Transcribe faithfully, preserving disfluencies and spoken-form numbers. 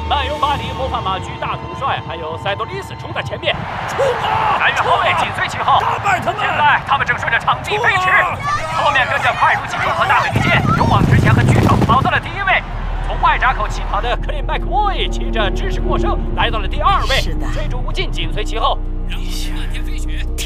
漫游巴黎魔法马驹大统帅还有塞多利斯冲在前面， 冲啊！ 蓝月后卫紧随其后， 打败他们！ 现在他们正顺着场地飞驰，后面跟着快如疾风和大卫利剑，勇往直前和巨兽跑到了第一位。从外闸口起跑的克林麦克沃伊骑着知识过剩来到了第二位， 是的， 追逐无尽紧随其后，然后是漫天飞雪。